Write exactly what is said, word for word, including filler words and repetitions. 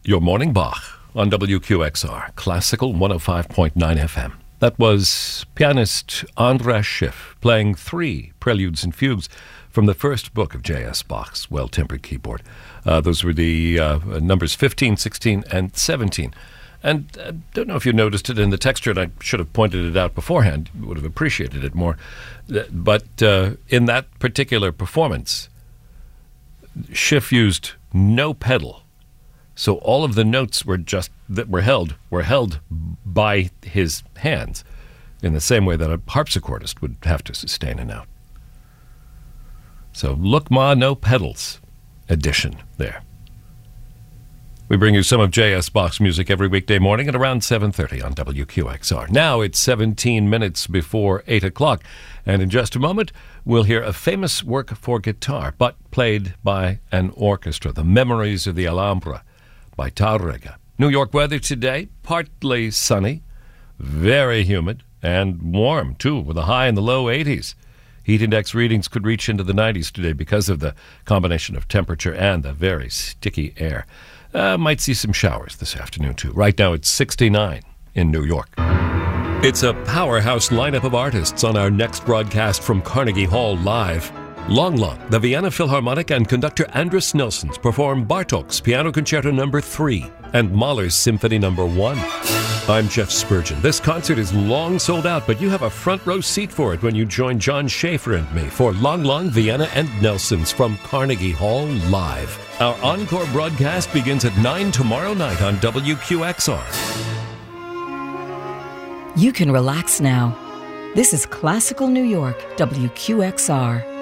Your Morning Bach on W Q X R, Classical one oh five point nine F M. That was pianist Andras Schiff playing three preludes and fugues from the first book of J S. Bach's Well-Tempered Keyboard. Uh, those were the uh, numbers fifteen, sixteen, and seventeen. And I uh, don't know if you noticed it in the texture, and I should have pointed it out beforehand. You would have appreciated it more. But uh, in that particular performance, Schiff used no pedal. So all of the notes were just that were held were held by his hands, in the same way that a harpsichordist would have to sustain a note. So look ma, no pedals edition there. We bring you some of J S. Bach's music every weekday morning at around seven thirty on W Q X R. Now it's seventeen minutes before eight o'clock, and in just a moment we'll hear a famous work for guitar, but played by an orchestra, The Memories of the Alhambra by Tárrega. New York weather today, partly sunny, very humid, and warm, too, with a high in the low eighties. Heat index readings could reach into the nineties today because of the combination of temperature and the very sticky air. Uh, might see some showers this afternoon, too. Right now it's sixty-nine in New York. It's a powerhouse lineup of artists on our next broadcast from Carnegie Hall Live. Long Long, the Vienna Philharmonic and conductor Andris Nelsons perform Bartók's Piano Concerto Number three and Mahler's Symphony Number one. I'm Jeff Spurgeon. This concert is long sold out, but you have a front row seat for it when you join John Schaefer and me for Long Long, Vienna and Nelsons from Carnegie Hall Live. Our encore broadcast begins at nine tomorrow night on W Q X R. You can relax now. This is Classical New York, W Q X R.